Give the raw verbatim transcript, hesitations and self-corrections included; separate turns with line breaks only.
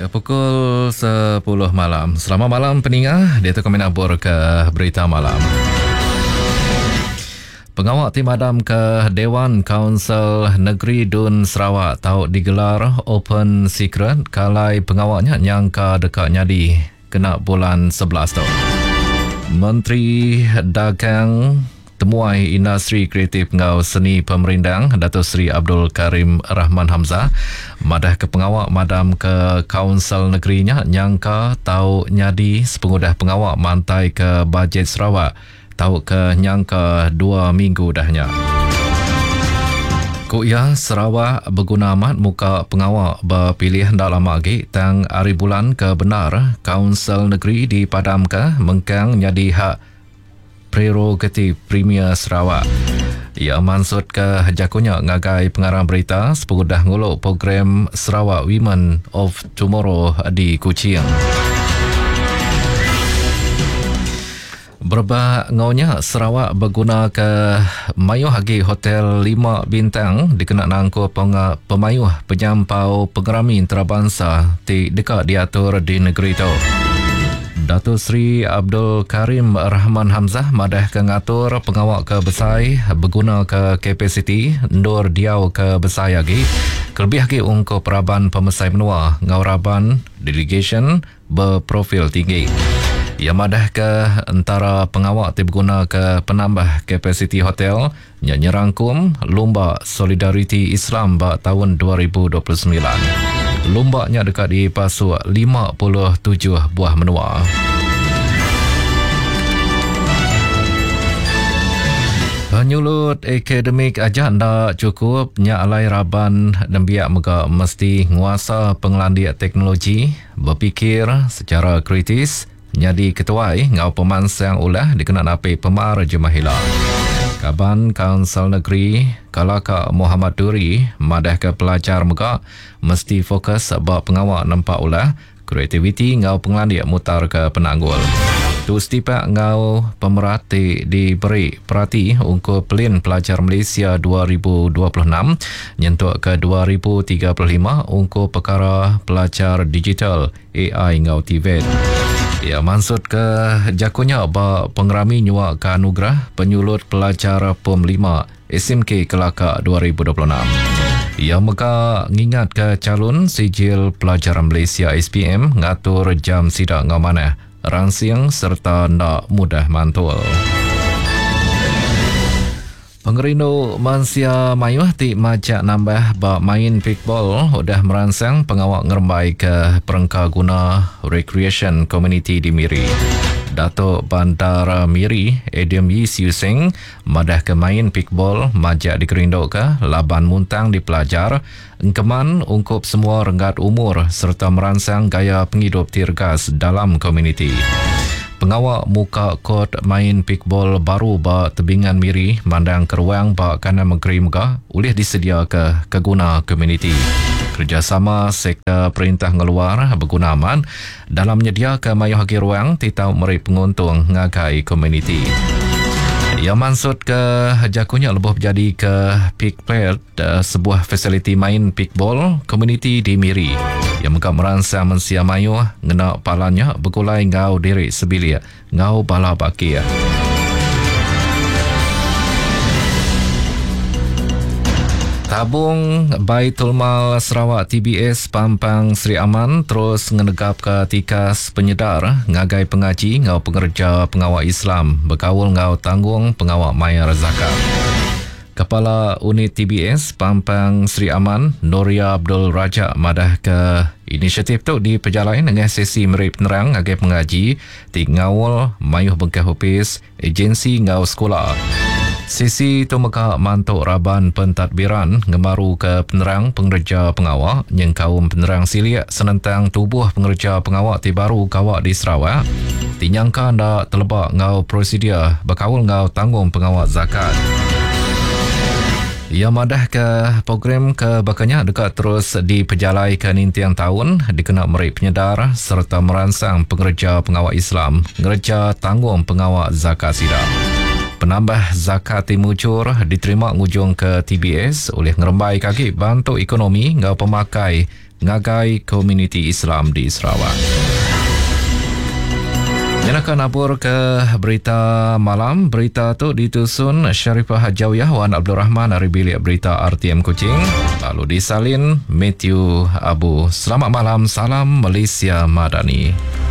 Ya, pukul sepuluh malam. Selamat malam pendengar. Dia tu kami nak bor ke berita malam. Pengawal tim madam ke Dewan Kaunsil Negeri Dun Sarawak tahu digelar open secret kalai pengawalnya nyangka dekat nyadi kena bulan sebelas tu. Menteri Dagang Temuai Industri Kreatif Ngau Seni Pemerindang Datuk Seri Abdul Karim Rahman Hamzah madah ke pengawal madam ke Kaunsil Negerinya nyangka tahu nyadi sepengudah pengawal mantai ke bajet Sarawak tahu ke nyangka dua minggu dahnya. Kuya Sarawak berguna amat muka pengawal berpilih dalam lagi tang hari bulan ke benar Kaunsil Negeri dipadamkan mengkang nyadi hak prerogatif Premier Sarawak. Ia maksud ke jakunya ngagai pengarang berita sepengudah nguluk program Sarawak Women of Tomorrow di Kuching. Berbah ngaunya Sarawak berguna ke mayuh hagi hotel lima bintang dikena nangku pemayuh penyampau pengerami antarabangsa di dekat diatur di negeri itu. Datuk Seri Abdul Karim Rahman Hamzah madah ke ngatur pengawal ke besai berguna ke kapasiti ndur diau ke besai lagi kelebih lagi untuk peraban pemesai menua ngauraban delegation berprofil tinggi. Ia madah ke antara pengawal ti berguna ke penambah kapasiti hotel yang nyerangkum Lomba Solidariti Islam bak tahun dua ribu dua puluh sembilan. Lombanya dekat di pasuk lima puluh tujuh buah menua. Penyulut akademik aja ndak cukup nyalai raban dan biak mega mesti nguasa pengelandian teknologi berfikir secara kritis nyadi ketuai ngau pemansang ulah dikenal api pemar jemahilah. Kaban Kaunsil Negeri Kalaka Muhammad Duri madah ke pelajar mega mesti fokus sebab pengawal nampak ulah kreativiti ngau pengelandia mutar ke penanggul. Tu setipak ngau pemerhati diberi perhati untuk pelin pelajar Malaysia dua ribu dua puluh enam nyentuk ke dua ribu tiga puluh lima untuk perkara pelajar digital A I ngau T V E T. Ia maksud ke jakunya bak pengerami nyuak ke anugerah penyulut pelajar P E M lima S M K Kelakar dua ribu dua puluh enam. Ia mega ngingat ke calon sijil pelajar Malaysia S P M ngatur jam sidak ngau mana rangsing serta ndak mudah mantul. Pengerindu Mansia Mayuh ti majak nambah bak main pikbol udah merangsang pengawal ngerembai ke perengka guna recreation community di Miri. Datuk Bandar Miri Adam Yi Siu Sing madah ke main pikbol majak dikerindu ke laban muntang di pelajar engkeman ungkup semua renggat umur serta merangsang gaya penghidup tirgas dalam komuniti. Pengawal muka kod main pikbol baru ba tebingan Miri mandang keruang ba kanan negeri megah boleh disedia ke keguna komuniti. Kerjasama sektor perintah ngeluar berguna aman dalam menyediakan mayuh hagi ruang titau meri penguntung ngagai komuniti. Ia maksud ke jakunya lebih jadi ke Peak Play sebuah fasiliti main pikbol komuniti di Miri yang mereka merangsang mensia mayuh ngena palanya bergulai ngau diri sebilia ngau bala bakia. Tabung Baitul Mal Sarawak T B S Pampang Sri Aman terus ngenegap ke tikas penyedar ngagai pengaji ngau pengerja pengawal Islam berkawul ngau tanggung pengawal mayar zakat. Kepala Unit T B S Pampang Sri Aman Noria Abdul Raja madah ke inisiatif tu di perjalanan dengan sesi meri penerang ngagai pengaji di ngawul mayuh bengkah hupis agensi ngau sekolah. Sisi tu meka mantuk raban pentadbiran ngemaru ke penerang pengerja pengawal yang kaum penerang siliak senentang tubuh pengerja pengawal ti baru kawak di Sarawak dinyangka ndak terlebak ngau prosedur berkawal ngau tanggung pengawal zakat. Ia madah ke program ke bakanya dekat terus diperjalai ke nintiang tahun dikena meri penyedar serta merangsang pengerja pengawal Islam ngerja tanggung pengawal zakat sidak. Penambah zakat timucur diterima ngujung ke T B S oleh ngerembai kaki bantu ekonomi ngau pemakai ngagai komuniti Islam di Sarawak. Yang akan abur ke berita malam. Berita tu ditusun Sharifah Hajawiyah Wan Abdul Rahman dari bilik berita R T M Kuching. Lalu disalin Matthew Abu. Selamat malam, salam Malaysia Madani.